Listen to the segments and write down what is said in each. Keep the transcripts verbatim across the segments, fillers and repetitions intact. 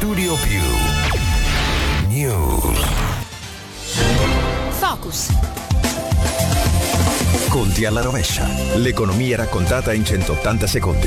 Studio Più News. Focus. Conti alla rovescia. L'economia raccontata in centottanta secondi.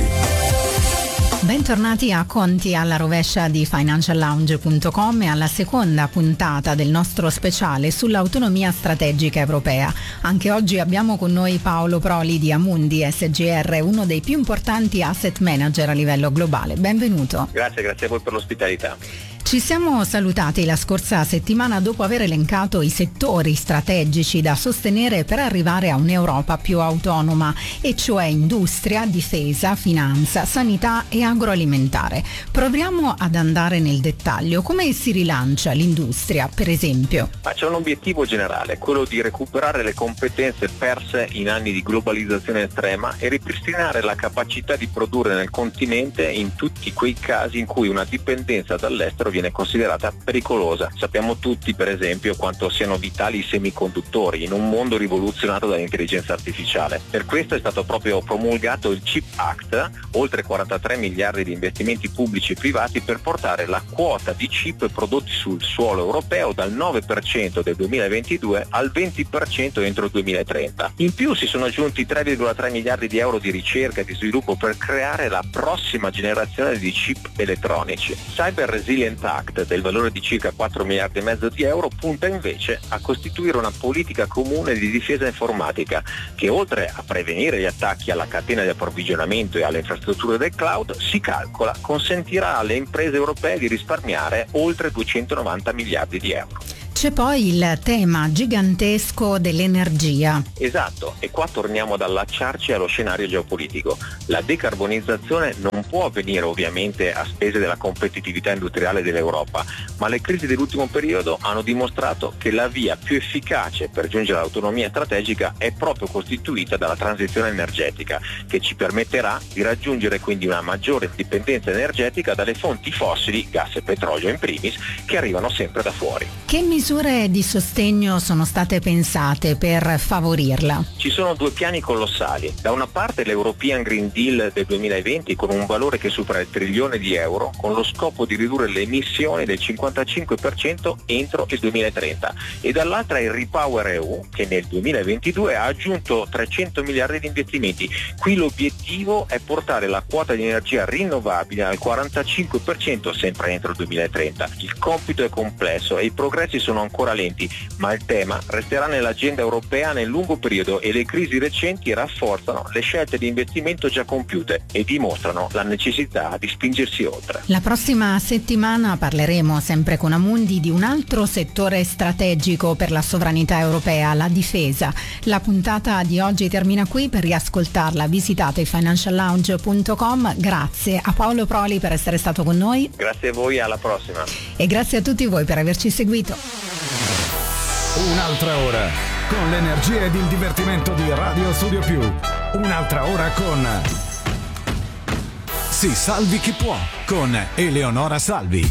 Bentornati a Conti alla rovescia di financial lounge punto com e alla seconda puntata del nostro speciale sull'autonomia strategica europea. Anche oggi abbiamo con noi Paolo Proli di Amundi S G R, uno dei più importanti asset manager a livello globale. Benvenuto. Grazie, grazie a voi per l'ospitalità. Ci siamo salutati la scorsa settimana dopo aver elencato i settori strategici da sostenere per arrivare a un'Europa più autonoma, e cioè industria, difesa, finanza, sanità e agroalimentare. Proviamo ad andare nel dettaglio. Come si rilancia l'industria, per esempio? Ma c'è un obiettivo generale, quello di recuperare le competenze perse in anni di globalizzazione estrema e ripristinare la capacità di produrre nel continente in tutti quei casi in cui una dipendenza dall'estero viene considerata pericolosa. Sappiamo tutti, per esempio, quanto siano vitali i semiconduttori in un mondo rivoluzionato dall'intelligenza artificiale. Per questo è stato proprio promulgato il CHIPS Act, oltre quarantatré miliardi di investimenti pubblici e privati per portare la quota di chip prodotti sul suolo europeo dal nove per cento del duemilaventidue al venti per cento entro il duemilatrenta. In più si sono aggiunti tre virgola tre miliardi di euro di ricerca e di sviluppo per creare la prossima generazione di chip elettronici. Cyber Resilience Act, del valore di circa quattro miliardi e mezzo di euro, punta invece a costituire una politica comune di difesa informatica che, oltre a prevenire gli attacchi alla catena di approvvigionamento e alle infrastrutture del cloud, si calcola consentirà alle imprese europee di risparmiare oltre duecentonovanta miliardi di euro. C'è poi il tema gigantesco dell'energia. Esatto, e qua torniamo ad allacciarci allo scenario geopolitico. La decarbonizzazione non può avvenire ovviamente a spese della competitività industriale dell'Europa, ma le crisi dell'ultimo periodo hanno dimostrato che la via più efficace per giungere all'autonomia strategica è proprio costituita dalla transizione energetica, che ci permetterà di raggiungere quindi una maggiore dipendenza energetica dalle fonti fossili, gas e petrolio in primis, che arrivano sempre da fuori. Che misure di sostegno sono state pensate per favorirla? Ci sono due piani colossali. Da una parte l'European Green Deal del duemilaventi con un valore che supera il trilione di euro, con lo scopo di ridurre le emissioni del cinquantacinque per cento entro il duemilatrenta, e dall'altra il Repower E U, che nel duemilaventidue ha aggiunto trecento miliardi di investimenti. Qui l'obiettivo è portare la quota di energia rinnovabile al quarantacinque per cento sempre entro il duemilatrenta. Il compito è complesso e i progressi sono ancora lenti, ma il tema resterà nell'agenda europea nel lungo periodo e le crisi recenti rafforzano le scelte di investimento già compiute e dimostrano la necessità di spingersi oltre. La prossima settimana parleremo sempre con Amundi di un altro settore strategico per la sovranità europea, la difesa. La puntata di oggi termina qui. Per riascoltarla visitate financial lounge punto com. Grazie a Paolo Proli per essere stato con noi. Grazie a voi, alla prossima. E grazie a tutti voi per averci seguito. Un'altra ora con l'energia ed il divertimento di Radio Studio Più. Un'altra ora con Si salvi chi può con Eleonora Salvi.